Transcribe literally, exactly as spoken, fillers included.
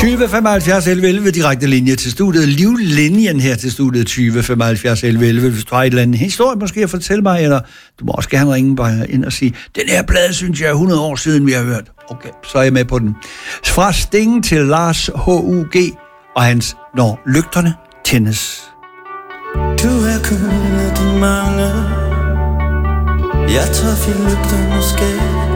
tyve femoghalvfjerds elleve elleve, direkte linje til studiet. Livlinjen her til studiet, tyve femoghalvfjerds elleve elleve. Hvis du har et eller andet historie måske at fortælle mig, eller du må også gerne ringe bare ind og sige, den her plade synes jeg er hundrede år siden, vi har hørt. Okay, så er jeg med på den. Fra Sting til Lars H U G og hans Når lygterne tændes. Du er kun af de mange, jeg tager fint lygterne skab.